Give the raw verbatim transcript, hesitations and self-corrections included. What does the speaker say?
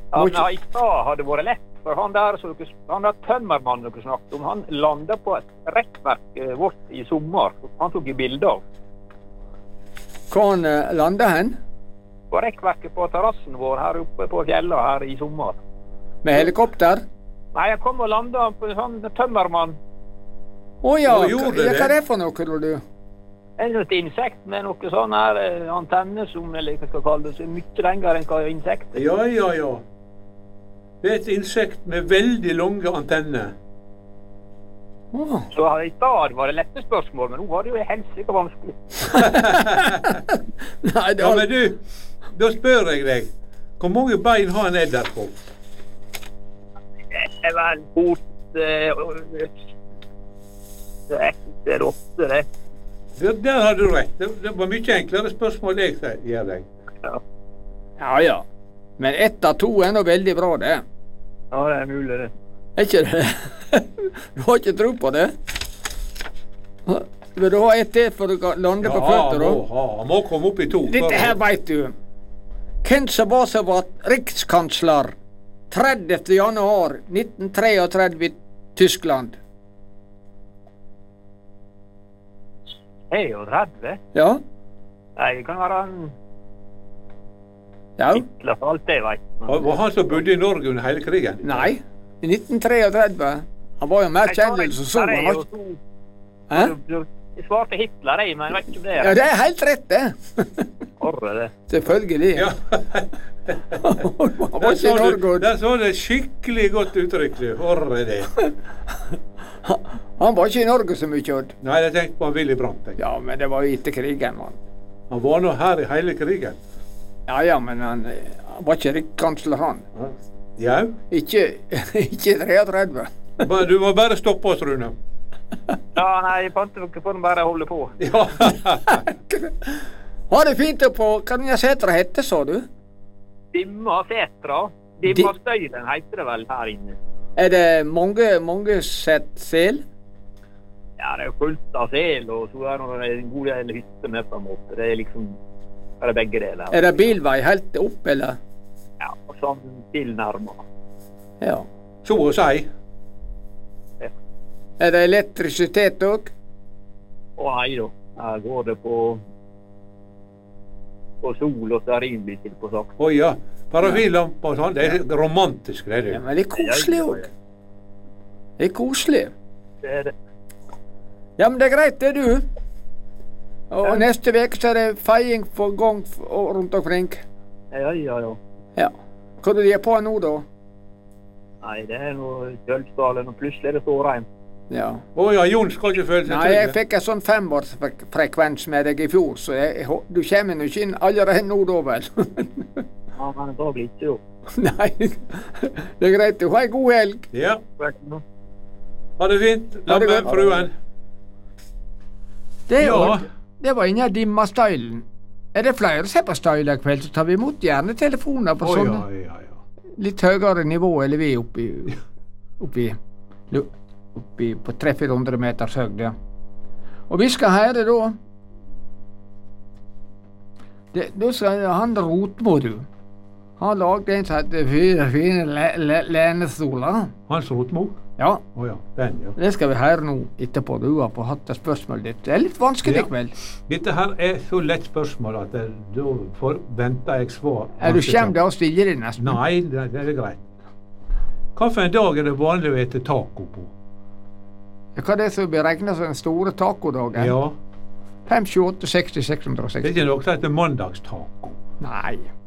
Han har i stad hadde vært lett, for han der, så dere, han der tømmermannen dere snakket om, han landet på et rekkverk eh, vårt i sommer. Han tok i bilder av. Hvor han uh, landet hen? På rekkverket på terrassen vår her oppe på fjellet her i sommer. Med helikopter? Nei, jeg kom og landet på en sånn tømmermann. Å ja, Hva gjorde hva det? er det for noe, tror du? En sånn insekt med noe sånn her eh, antenne som, eller hva skal jeg kalle det, så mye lenger enn hva insekter. Ja, ja, ja. Det er et insekt med veldig lange antenner. Åh. Så i stad var det lette spørsmål, men nå var det jo helsike vanskelig. Nei, det Ja, var... men du, da spør jeg deg, hvor mange bein har en edderkopp? Det er vel fort eh, det er ikke åtte, det. Der, der har du rett. Det, det var mye enklere spørsmål jeg sier- gir deg. Ja. Ja, ja. Men ett av to er nå veldig bra, det. Ja, det er mulig, det. Er ikke det? Du har ikke tro på det? Vil du ha ett til for du kan lande på føtter, han må, da? ha, han må komme opp i to. Dette her veit du. Hvem som var som var rikskansler tredivte januar nitten treogtredve i Tyskland? treogtredve? Ja? Nei, det kan være en Ja? Hitler for alt jeg vet. Var var han som bodde i Norge under hele krigen? Nei. I nitten treogtredve. Han var jo mer kjent som så. Han var ikke... Hæ? Jeg svarte Hitler, jeg, men jeg vet ikke om det er. Ja, det er helt rett, det. Orre det. Selvfølgelig. Ja. Han var Der ikke i så, du, Norge. der så det skikkelig godt uttrykk, du. Orre det. Han var ikke i Norge så mye, Odd. Nei, jeg tenkte på han Willy Brandt. jeg. Ja, men det var jo etter krigen, mann. Han var nå her i hele krigen. Ja, ja, men han, han var ikke rikskansler, han. Ja. Ikke, ikke treogtredve. Ba- Du må bare stoppe oss, Rune. Ja, nei, jeg fant ikke på den bare holde på. Ja. Ha det fint oppå. Hva den setra hette, sa du? Dimma setra. Dimma støylen heter det vel her inne. Er det mange, mange sett sel? Ja, det er jo fullt av sel, og så er det en god del hytter med på en måte. Det er liksom, er det begge deler. Er det bilvei helt opp, eller? Ja, og sånn tilnærmet. Ja. Så å si. Er det elektrisitet òg? Å nei da, her går det på på sol og stearinlys på saks. Å ja. Parafinlamper og sånn. Det er romantisk, det er Ja, det. men det er koselig òg. Det er koselig. Det er det. Ja, men det er greit, det, du. Og neste uke så er det feiing for gang f- og rundt omkring. Ja, ja, ja. Ja. Hva du gjør på nå, da? Nei, det er noe kjølsdalen, og plutselig er det så rent. Ja. Å ja, Jon skal ikke føle seg Nei, jeg trygg. fikk en sånn femårsfrekvens med deg i fjor, så jeg, jeg, hå- du kommer nå ikke inn allerede nå, da vel? Ja, men da blir det ikke jo. Nei, det er greit. Du har en god helg. Ja. Ha det fint. Ha det Lammen, godt. fruen. Det, Ja. var- det var inni Dimma-støylen. Er det flere som er på støyla i kveld, så tar vi imot gjerne telefoner på Å sånne ja, ja, ja. litt høyere nivå, eller vi er oppi, oppi, oppi på tre til fire hundre meters høyde. Og vi skal høre da det, Da skal han Rotmo, du. Han lagde en som heter Fire fine le- le- lenestoler. Hans Rotmo? Ja, Å ja, den, ja. det skal vi høre nå etterpå. Du har på hatt et spørsmål ditt. Det er litt vanskelig i Ja. kveld. Dette her er så lett spørsmål at det, da forventer jeg svar. Er du skjemt av å stille deg nesten? Nei, det, det er greit. Hvilken dag er det vanlig å ete taco på? Ja, hva er det som blir regnet som den store tacodagen? Ja, fem, sju, åtte, seksti, seks hundre og det er seksti. ikke noe som heter mandagstaco. Nei.